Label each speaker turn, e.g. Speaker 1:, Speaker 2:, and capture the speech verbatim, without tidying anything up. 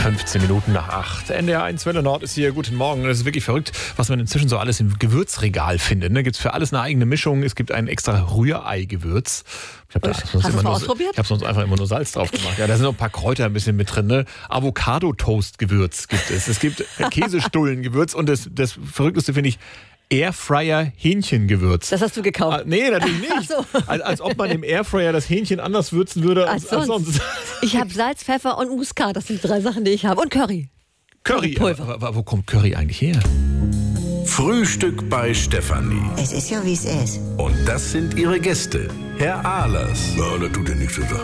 Speaker 1: fünfzehn Minuten nach acht. N D R eins Welle Nord ist hier. Guten Morgen. Es ist wirklich verrückt, was man inzwischen so alles im Gewürzregal findet. Ne? Gibt es für alles eine eigene Mischung. Es gibt ein extra Rührei-Gewürz. Ich habe da
Speaker 2: Hast
Speaker 1: sonst
Speaker 2: du
Speaker 1: immer
Speaker 2: mal
Speaker 1: nur,
Speaker 2: ausprobiert?
Speaker 1: Ich habe sonst einfach immer nur Salz drauf gemacht. Ja, da sind noch ein paar Kräuter ein bisschen mit drin. Ne? Avocado-Toast-Gewürz gibt es. Es gibt Käsestullen-Gewürz und das, das Verrückteste finde ich, Airfryer Hähnchengewürz.
Speaker 2: Das hast du gekauft?
Speaker 1: Ah, nee, natürlich nicht.
Speaker 2: Ach so.
Speaker 1: als, als ob man im Airfryer das Hähnchen anders würzen würde als,
Speaker 2: Als
Speaker 1: als sonst.
Speaker 2: sonst. Ich habe Salz, Pfeffer und Muskat. Das sind die drei Sachen, die ich habe. Und Curry.
Speaker 1: Curry.
Speaker 2: Currypulver.
Speaker 1: Aber, aber wo kommt Curry eigentlich her?
Speaker 3: Frühstück bei Stefanie.
Speaker 4: Es ist ja, wie es ist.
Speaker 3: Und das sind ihre Gäste. Herr Ahlers. Ja, das tut ja nichts zu sagen.